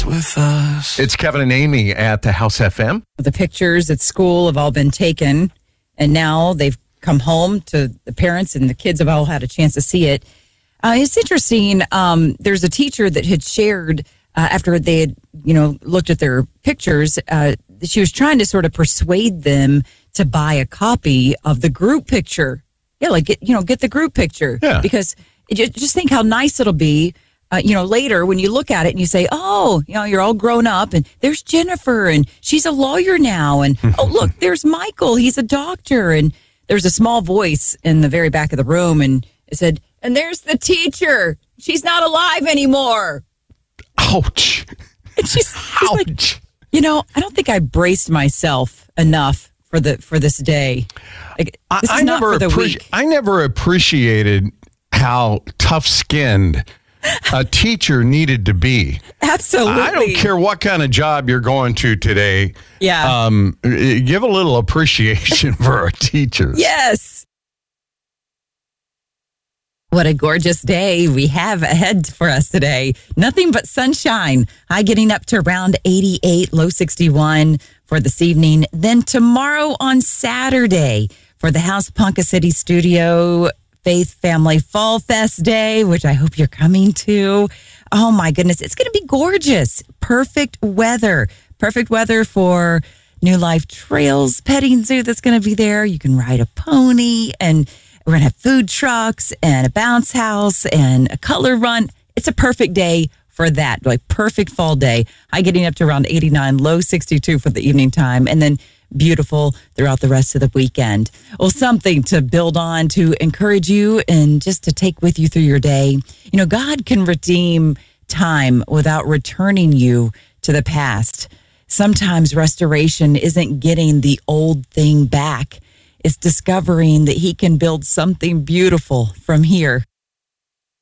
with us. It's Kevin and Amy at the House FM. The pictures at school have all been taken, and now they've come home to the parents, and the kids have all had a chance to see it. It's interesting. There's a teacher that had shared after they had, looked at their pictures. She was trying to sort of persuade them to buy a copy of the group picture. Yeah, get the group picture. Yeah. Because just think how nice it'll be. Later when you look at it and you say, oh, you're all grown up, and there's Jennifer, and she's a lawyer now, and oh, look, there's Michael, he's a doctor, and there's a small voice in the very back of the room, and it said, and there's the teacher, she's not alive anymore. Ouch. And she's Ouch. like, I don't think I braced myself enough for this day. Like, this is not for the weak. I never appreciated how tough-skinned a teacher needed to be. Absolutely. I don't care what kind of job you're going to today. Yeah. Give a little appreciation for a teacher. Yes. What a gorgeous day we have ahead for us today. Nothing but sunshine. High getting up to around 88, low 61 for this evening. Then tomorrow on Saturday for the House Ponca City Studio Faith Family Fall Fest Day, which I hope you're coming to. Oh my goodness, it's going to be gorgeous. Perfect weather. Perfect weather for New Life Trails petting zoo that's going to be there. You can ride a pony, and we're going to have food trucks and a bounce house and a color run. It's a perfect day for that, like perfect fall day. High getting up to around 89, low 62 for the evening time, and then beautiful throughout the rest of the weekend. Well, something to build on, to encourage you, and just to take with you through your day. God can redeem time without returning you to the past. Sometimes restoration isn't getting the old thing back. It's discovering that he can build something beautiful from here.